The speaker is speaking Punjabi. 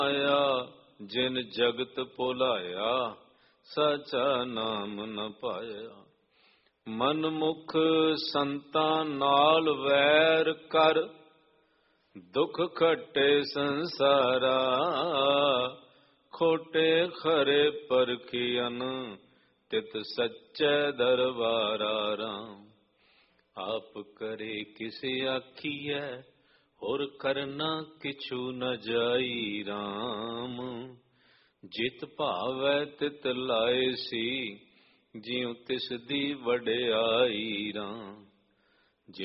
ਆਇਆ ਜਿਨ ਜਗਤ ਭੁਲਾਇਆ, ਸਚਾ ਨਾਮ ਨ ਪਾਇਆ। ਮਨ ਮੁਖ ਸੰਤਾਂ ਨਾਲ ਵੈਰ ਕਰ, ਦੁਖ ਖੱਟੇ ਸੰਸਾਰਾ। ਖੋਟੇ ਖਰੇ ਪਰਖੀਅਨ, ਤਿਤ ਸੱਚੇ ਦਰਬਾਰਾ ਰਾਮ। ਆਪ ਕਰੇ ਕਿਸ ਆਖੀਐ, ਹੋਰ ਕਰਨਾ ਕਿਛੂ ਨ ਜਾਈ ਰਾਮ। ਜਿਤ ਭਾਵੈ ਤਿਤ ਲਾਏ ਸੀ, ਜਿਉ ਤਿਸ ਦੀ ਵਡਿਆਈ ਰਾਮ।